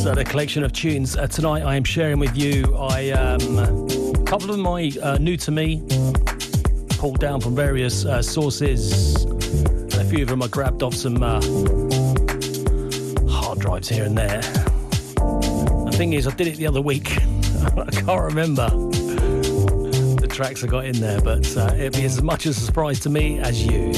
So the collection of tunes tonight I am sharing with you. A couple of them are new to me, pulled down from various sources. A few of them I grabbed off some hard drives here and there. The thing is, I did it the other week. I can't remember the tracks I got in there, but it'll be as much a surprise to me as you.